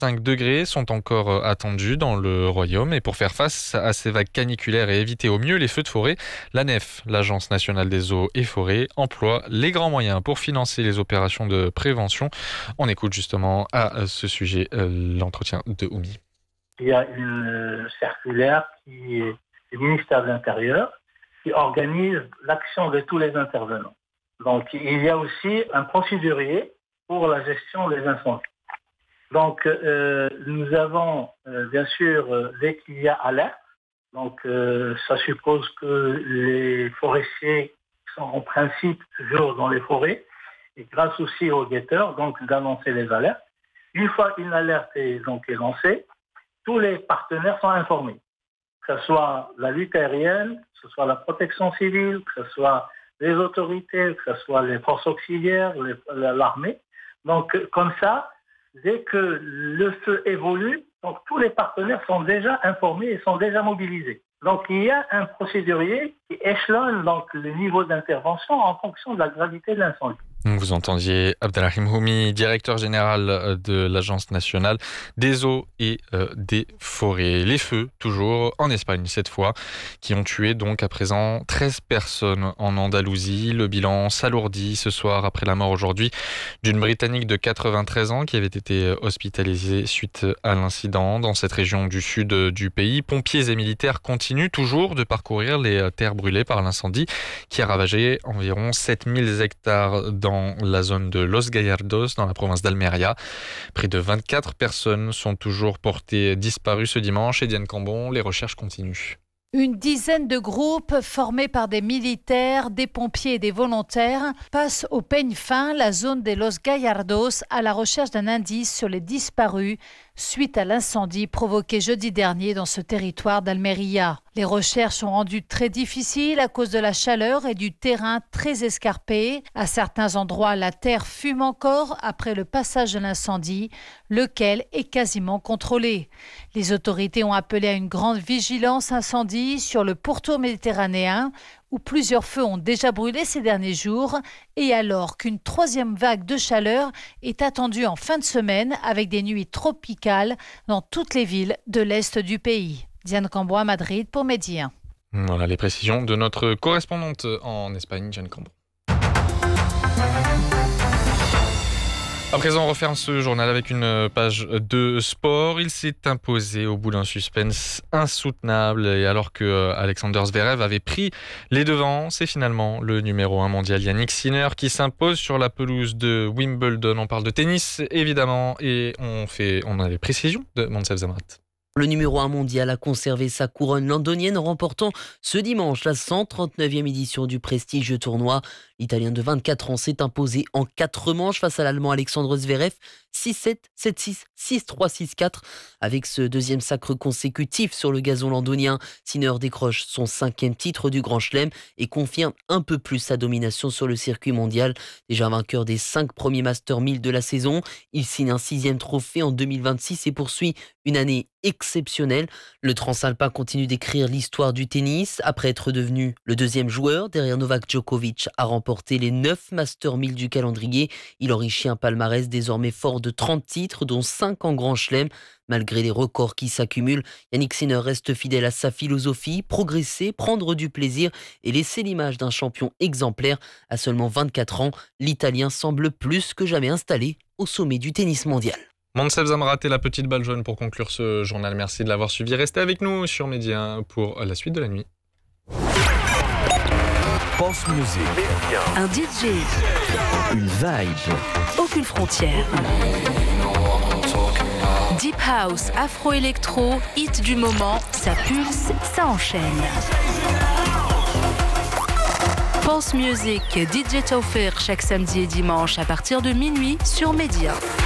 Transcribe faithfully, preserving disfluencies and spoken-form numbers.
cinq degrés sont encore attendus dans le royaume. Et pour faire face à ces vagues caniculaires et éviter au mieux les feux de forêt, l'A N E F, l'Agence nationale des eaux et forêts, emploie les grands moyens pour financer les opérations de prévention. On écoute justement à ce sujet l'entretien de Oumi. Il y a une circulaire qui est du ministère de l'Intérieur qui organise l'action de tous les intervenants. Donc il y a aussi un procédurier pour la gestion des incendies. Donc, euh, nous avons, euh, bien sûr, euh, dès qu'il y a alerte, donc euh, ça suppose que les forestiers sont en principe toujours dans les forêts, et grâce aussi aux guetteurs, donc d'annoncer les alertes. Une fois qu'une alerte est, donc, est lancée, tous les partenaires sont informés, que ce soit la lutte aérienne, que ce soit la protection civile, que ce soit les autorités, que ce soit les forces auxiliaires, les, l'armée. Donc, comme ça, dès que le feu évolue, donc tous les partenaires sont déjà informés et sont déjà mobilisés. Donc il y a un procédurier qui échelonne donc le niveau d'intervention en fonction de la gravité de l'incendie. Vous entendiez Abdelrahim Houmi, directeur général de l'Agence nationale des eaux et euh, des forêts. Les feux, toujours en Espagne cette fois, qui ont tué donc à présent treize personnes en Andalousie. Le bilan s'alourdit ce soir après la mort aujourd'hui d'une Britannique de quatre-vingt-treize ans qui avait été hospitalisée suite à l'incident. Dans cette région du sud du pays, pompiers et militaires continuent toujours de parcourir les terres brûlées par l'incendie qui a ravagé environ sept mille hectares dans dans la zone de Los Gallardos, dans la province d'Almeria. Près de vingt-quatre personnes sont toujours portées disparues ce dimanche. Et Diane Cambon, les recherches continuent. Une dizaine de groupes formés par des militaires, des pompiers et des volontaires passent au peigne fin la zone des Los Gallardos à la recherche d'un indice sur les disparus suite à l'incendie provoqué jeudi dernier dans ce territoire d'Almeria. Les recherches sont rendues très difficiles à cause de la chaleur et du terrain très escarpé. À certains endroits, la terre fume encore après le passage de l'incendie, lequel est quasiment contrôlé. Les autorités ont appelé à une grande vigilance incendie sur le pourtour méditerranéen, où plusieurs feux ont déjà brûlé ces derniers jours, et alors qu'une troisième vague de chaleur est attendue en fin de semaine avec des nuits tropicales dans toutes les villes de l'est du pays. Diane Cambon à Madrid pour Medi un. Voilà les précisions de notre correspondante en Espagne, Diane Cambon. À présent, on referme ce journal avec une page de sport. Il s'est imposé au bout d'un suspense insoutenable. Et alors que Alexander Zverev avait pris les devants, c'est finalement le numéro un mondial Yannick Sinner qui s'impose sur la pelouse de Wimbledon. On parle de tennis, évidemment, et on, fait, on a les précisions de Moncef Zamrat. Le numéro un mondial a conservé sa couronne londonienne en remportant ce dimanche la cent trente-neuvième édition du prestigieux tournoi. L'Italien de vingt-quatre ans s'est imposé en quatre manches face à l'Allemand Alexandre Zverev, six sept, sept six, six trois, six quatre. Avec ce deuxième sacre consécutif sur le gazon londonien, Sinner décroche son cinquième titre du Grand Chelem et confirme un peu plus sa domination sur le circuit mondial. Déjà vainqueur des cinq premiers Master mille de la saison, il signe un sixième trophée en deux mille vingt-six et poursuit une année exceptionnelle. Le Transalpin continue d'écrire l'histoire du tennis. Après être devenu le deuxième joueur derrière Novak Djokovic à remporter les neuf Master mille du calendrier, il enrichit un palmarès désormais fort de trente titres, dont cinq en Grand Chelem. Malgré les records qui s'accumulent, Yannick Sinner reste fidèle à sa philosophie, progresser, prendre du plaisir et laisser l'image d'un champion exemplaire. À seulement vingt-quatre ans, l'Italien semble plus que jamais installé au sommet du tennis mondial. Moncef Zamrat et la petite balle jaune pour conclure ce journal. Merci de l'avoir suivi. Restez avec nous sur Medi un pour la suite de la nuit. Pulse Music. Un D J. Une vibe. Aucune frontière. Deep House, Afro-Électro, hit du moment, ça pulse, ça enchaîne. Pulse Music, D J Taufir chaque samedi et dimanche à partir de minuit sur Medi un.